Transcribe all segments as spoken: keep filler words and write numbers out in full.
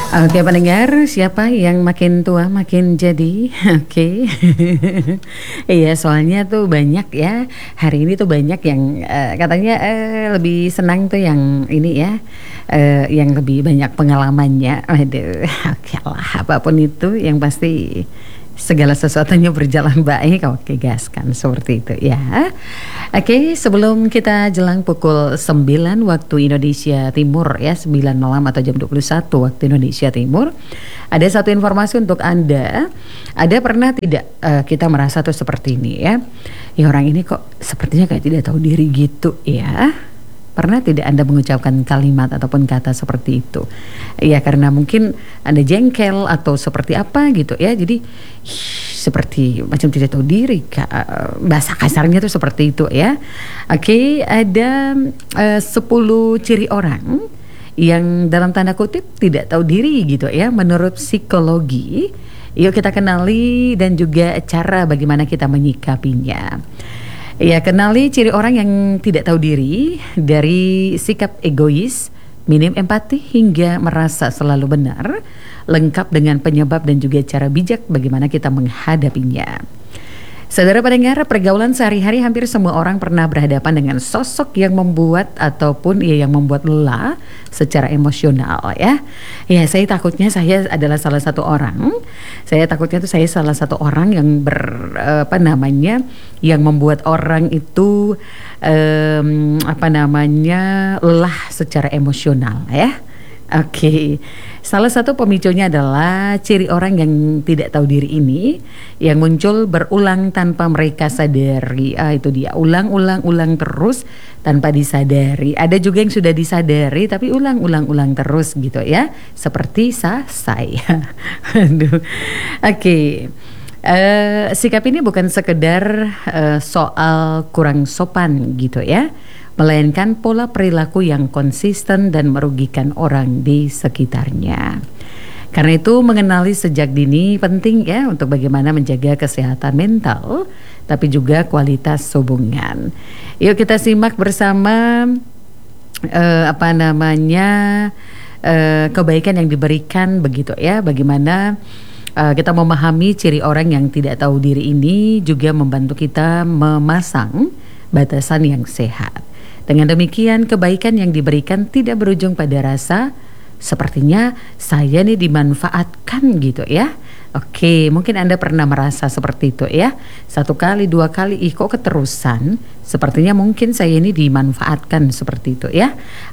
Oke pendengar, siapa yang makin tua makin jadi? Oke. Iya, soalnya tuh banyak ya. Hari ini tuh banyak yang eh, katanya eh, lebih senang tuh yang ini ya, eh, yang lebih banyak pengalamannya. Waduh, oke lah, apapun itu yang pasti segala sesuatunya berjalan baik. Oke, gaskan seperti itu ya. Oke, sebelum kita jelang pukul sembilan waktu Indonesia Timur ya, sembilan malam atau jam dua puluh satu waktu Indonesia Timur, ada satu informasi untuk Anda. Ada pernah tidak uh, kita merasa tuh seperti ini ya, ya orang ini kok sepertinya kayak tidak tahu diri gitu ya. Pernah tidak Anda mengucapkan kalimat ataupun kata seperti itu? Ya karena mungkin Anda jengkel atau seperti apa gitu ya. Jadi seperti macam tidak tahu diri, bahasa kasarnya tuh seperti itu ya. Oke, ada uh, sepuluh ciri orang yang dalam tanda kutip tidak tahu diri gitu ya menurut psikologi. Yuk kita kenali dan juga cara bagaimana kita menyikapinya. Ya, kenali ciri orang yang tidak tahu diri, dari sikap egois, minim empati hingga merasa selalu benar, lengkap dengan penyebab dan juga cara bijak bagaimana kita menghadapinya. Saudara pendengar, pergaulan sehari-hari hampir semua orang pernah berhadapan dengan sosok yang membuat ataupun ya yang membuat lelah secara emosional ya. Ya, saya takutnya saya adalah salah satu orang. Saya takutnya tuh saya salah satu orang yang ber apa namanya yang membuat orang itu um, apa namanya lelah secara emosional ya. Oke, okay. Salah satu pemicunya adalah ciri orang yang tidak tahu diri ini yang muncul berulang tanpa mereka sadari. Ah, itu dia, ulang-ulang-ulang terus tanpa disadari. Ada juga yang sudah disadari tapi ulang-ulang-ulang terus gitu ya, seperti sa saya. Aduh, oke. Okay. Uh, sikap ini bukan sekedar uh, soal kurang sopan gitu ya, melainkan pola perilaku yang konsisten dan merugikan orang di sekitarnya. Karena itu mengenali sejak dini penting ya untuk bagaimana menjaga kesehatan mental tapi juga kualitas hubungan. Yuk kita simak bersama uh, apa namanya uh, kebaikan yang diberikan begitu ya, bagaimana uh, kita memahami ciri orang yang tidak tahu diri ini juga membantu kita memasang batasan yang sehat. Dengan demikian kebaikan yang diberikan tidak berujung pada rasa sepertinya saya nih dimanfaatkan gitu ya. Oke, mungkin Anda pernah merasa seperti itu ya. Satu kali, dua kali, ih kok keterusan. Sepertinya mungkin saya ini dimanfaatkan seperti itu ya.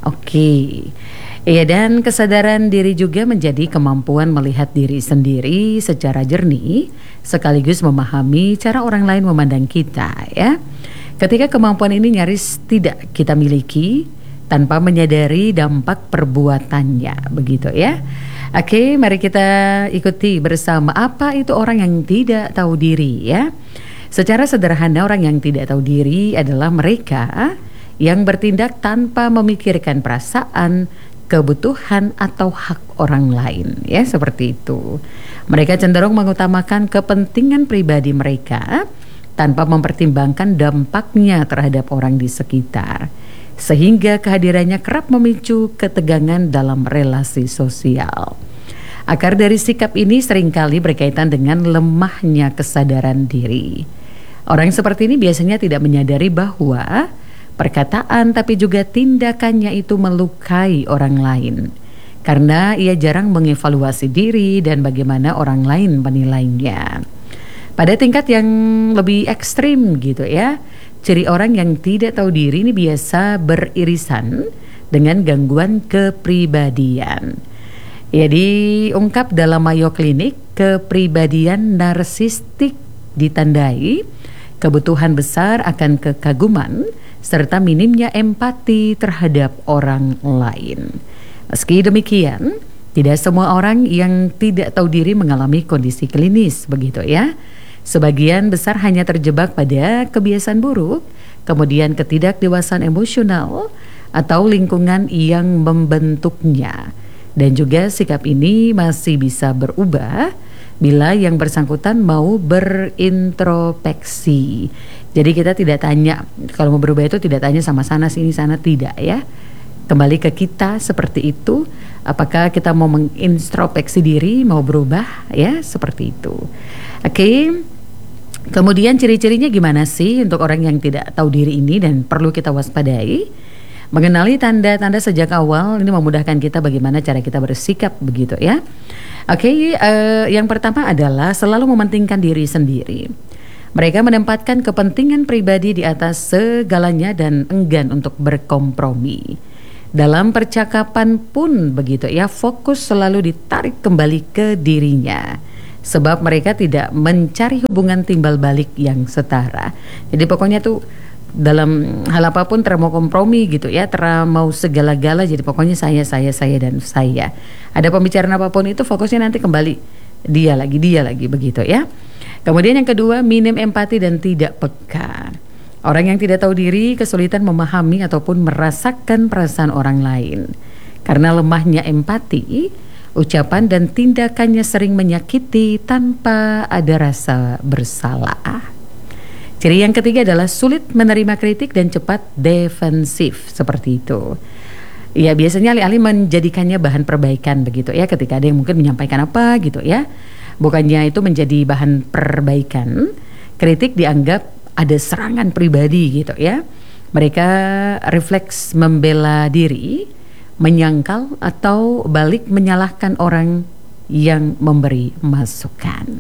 Oke. Ya, dan kesadaran diri juga menjadi kemampuan melihat diri sendiri secara jernih sekaligus memahami cara orang lain memandang kita ya. Ketika kemampuan ini nyaris tidak kita miliki tanpa menyadari dampak perbuatannya, begitu ya. Oke, mari kita ikuti bersama apa itu orang yang tidak tahu diri ya. Secara sederhana orang yang tidak tahu diri adalah mereka yang bertindak tanpa memikirkan perasaan, kebutuhan atau hak orang lain ya, seperti itu. Mereka cenderung mengutamakan kepentingan pribadi mereka tanpa mempertimbangkan dampaknya terhadap orang di sekitar, sehingga kehadirannya kerap memicu ketegangan dalam relasi sosial. Akar dari sikap ini seringkali berkaitan dengan lemahnya kesadaran diri. Orang seperti ini biasanya tidak menyadari bahwa perkataan tapi juga tindakannya itu melukai orang lain, karena ia jarang mengevaluasi diri dan bagaimana orang lain menilainya. Pada tingkat yang lebih ekstrim gitu ya, ciri orang yang tidak tahu diri ini biasa beririsan dengan gangguan kepribadian. Ya, diungkap dalam Mayo Clinic, kepribadian narsistik ditandai kebutuhan besar akan kekaguman serta minimnya empati terhadap orang lain. Meski demikian, tidak semua orang yang tidak tahu diri mengalami kondisi klinis begitu ya. Sebagian besar hanya terjebak pada kebiasaan buruk, kemudian ketidakdewasaan emosional atau lingkungan yang membentuknya. Dan juga sikap ini masih bisa berubah bila yang bersangkutan mau berintrospeksi. Jadi kita tidak tanya, kalau mau berubah itu tidak tanya sama sana sini sana, tidak ya. Kembali ke kita seperti itu, Apakah kita mau mengintrospeksi diri, mau berubah, ya seperti itu. Oke. Okay. Kemudian ciri-cirinya gimana sih untuk orang yang tidak tahu diri ini dan perlu kita waspadai? Mengenali tanda-tanda sejak awal ini memudahkan kita bagaimana cara kita bersikap begitu ya. Oke, okay, uh, yang pertama adalah selalu mementingkan diri sendiri. Mereka menempatkan kepentingan pribadi di atas segalanya dan enggan untuk berkompromi. Dalam percakapan pun begitu ya, fokus selalu ditarik kembali ke dirinya. Sebab mereka tidak mencari hubungan timbal balik yang setara. Jadi pokoknya tuh dalam hal apapun termau kompromi gitu ya, termau segala-gala. Jadi pokoknya saya, saya, saya dan saya. Ada pembicaraan apapun itu fokusnya nanti kembali dia lagi, dia lagi begitu ya. Kemudian yang kedua, minim empati dan tidak peka. Orang yang tidak tahu diri kesulitan memahami ataupun merasakan perasaan orang lain. Karena lemahnya empati, ucapan dan tindakannya sering menyakiti tanpa ada rasa bersalah. Ciri yang ketiga adalah sulit menerima kritik dan cepat defensif seperti itu. Ya biasanya alih-alih menjadikannya bahan perbaikan begitu ya, ketika ada yang mungkin menyampaikan apa gitu ya, bukannya itu menjadi bahan perbaikan, kritik dianggap ada serangan pribadi gitu ya. Mereka refleks membela diri, menyangkal atau balik menyalahkan orang yang memberi masukan.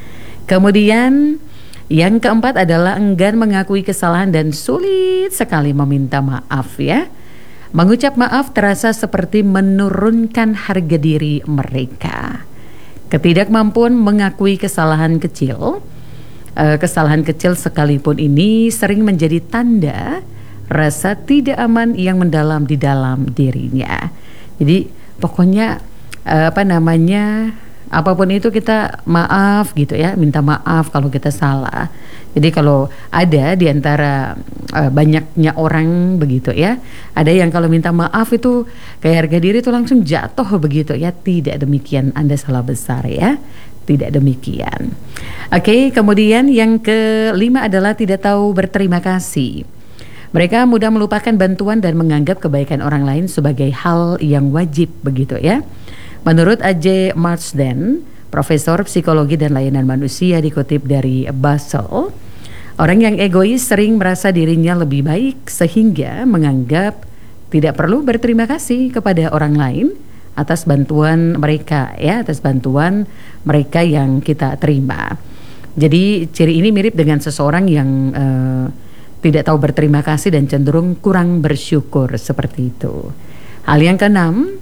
Kemudian yang keempat adalah enggan mengakui kesalahan dan sulit sekali meminta maaf ya. Mengucap maaf terasa seperti menurunkan harga diri mereka. Ketidakmampuan mengakui kesalahan kecil, uh, kesalahan kecil sekalipun ini sering menjadi tanda rasa tidak aman yang mendalam di dalam dirinya. Jadi pokoknya uh, apa namanya, apapun itu kita maaf gitu ya, minta maaf kalau kita salah. Jadi kalau ada di antara uh, banyaknya orang begitu ya, ada yang kalau minta maaf itu kayak harga diri itu langsung jatuh begitu ya. Tidak demikian, Anda salah besar ya. Tidak demikian. Oke, okay, kemudian yang kelima adalah tidak tahu berterima kasih. Mereka mudah melupakan bantuan dan menganggap kebaikan orang lain sebagai hal yang wajib begitu ya. Menurut A J Marsden, Profesor Psikologi dan Layanan Manusia dikutip dari Basel, orang yang egois sering merasa dirinya lebih baik sehingga menganggap tidak perlu berterima kasih kepada orang lain atas bantuan mereka ya, atas bantuan mereka yang kita terima. Jadi ciri ini mirip dengan seseorang yang uh, tidak tahu berterima kasih dan cenderung kurang bersyukur seperti itu. Hal yang keenam,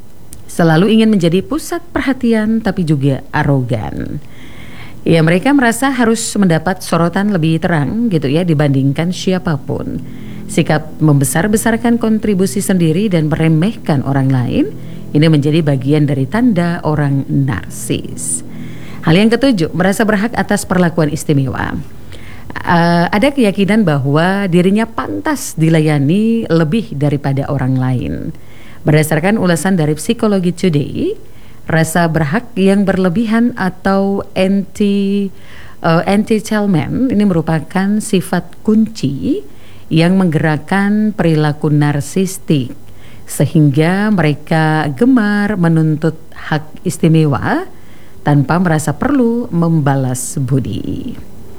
selalu ingin menjadi pusat perhatian tapi juga arogan. Ya, mereka merasa harus mendapat sorotan lebih terang gitu ya dibandingkan siapapun. Sikap membesar-besarkan kontribusi sendiri dan meremehkan orang lain ini menjadi bagian dari tanda orang narsis. Hal yang ketujuh, merasa berhak atas perlakuan istimewa. Uh, ada keyakinan bahwa dirinya pantas dilayani lebih daripada orang lain. Berdasarkan ulasan dari Psikologi Today, rasa berhak yang berlebihan atau anti uh, entitlement ini merupakan sifat kunci yang menggerakkan perilaku narsistik, sehingga mereka gemar menuntut hak istimewa tanpa merasa perlu membalas budi.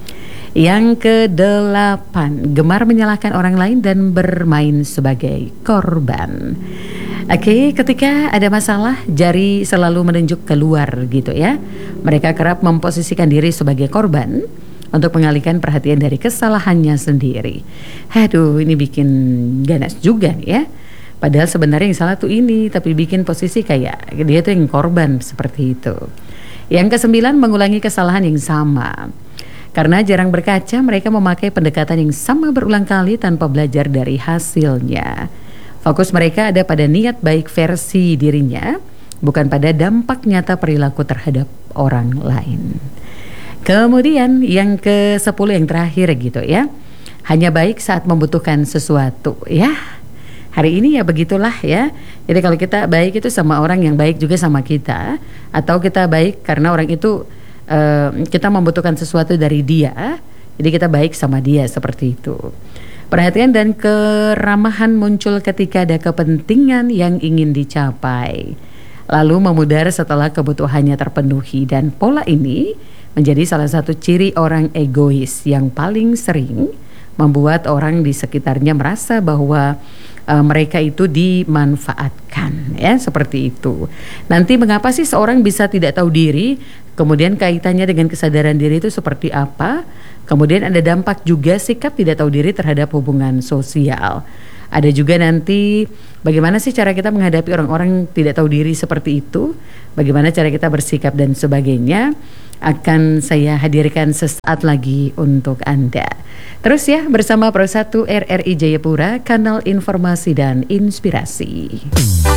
Yang kedelapan, gemar menyalahkan orang lain dan bermain sebagai korban. Oke, okay, ketika ada masalah, jari selalu menunjuk keluar gitu ya. Mereka kerap memposisikan diri sebagai korban untuk mengalihkan perhatian dari kesalahannya sendiri. Aduh, ini bikin ganas juga ya. Padahal sebenarnya yang salah tuh ini, tapi bikin posisi kayak dia tuh yang korban seperti itu. Yang kesembilan, mengulangi kesalahan yang sama. Karena jarang berkaca, mereka memakai pendekatan yang sama berulang kali tanpa belajar dari hasilnya. Fokus mereka ada pada niat baik versi dirinya, bukan pada dampak nyata perilaku terhadap orang lain. Kemudian yang ke sepuluh yang terakhir gitu ya, hanya baik saat membutuhkan sesuatu ya. Hari ini ya begitulah ya. Jadi kalau kita baik itu sama orang yang baik juga sama kita, atau kita baik karena orang itu uh, kita membutuhkan sesuatu dari dia, jadi kita baik sama dia seperti itu. Perhatian dan keramahan muncul ketika ada kepentingan yang ingin dicapai. lalu memudar setelah kebutuhannya terpenuhi. Dan pola ini menjadi salah satu ciri orang egois yang paling sering membuat orang di sekitarnya merasa bahwa uh, mereka itu dimanfaatkan, ya, seperti itu. Nanti mengapa sih seorang bisa tidak tahu diri? Kemudian kaitannya dengan kesadaran diri itu seperti apa? Kemudian ada dampak juga sikap tidak tahu diri terhadap hubungan sosial. Ada juga nanti bagaimana sih cara kita menghadapi orang-orang tidak tahu diri seperti itu? Bagaimana cara kita bersikap dan sebagainya? Akan saya hadirkan sesaat lagi untuk Anda. Terus ya bersama Pro satu R R I Jayapura, kanal informasi dan inspirasi.